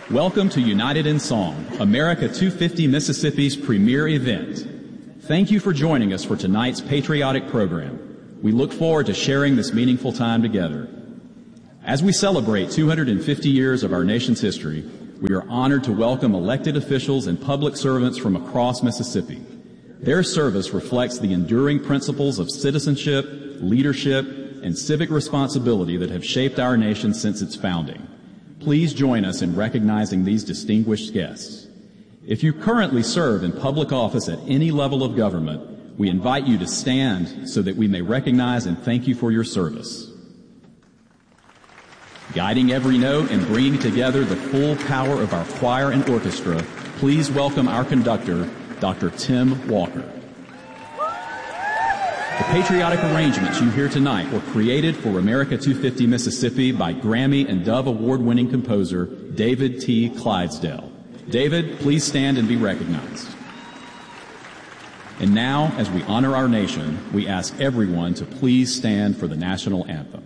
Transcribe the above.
Welcome to United in Song, America 250 Mississippi's premier event. Thank you for joining us for tonight's patriotic program. We look forward to sharing this meaningful time together. As we celebrate 250 years of our nation's history, we are honored to welcome elected officials and public servants from across Mississippi. Their service reflects the enduring principles of citizenship, leadership, and civic responsibility that have shaped our nation since its founding. Please join us in recognizing these distinguished guests. If you currently serve in public office at any level of government, we invite you to stand so that we may recognize and thank you for your service. Guiding every note and bringing together the full power of our choir and orchestra, please welcome our conductor, Dr. Tim Walker. The patriotic arrangements you hear tonight were created for America 250 Mississippi by Grammy and Dove Award-winning composer David T. Clydesdale. David, please stand and be recognized. And now, as we honor our nation, we ask everyone to please stand for the national anthem.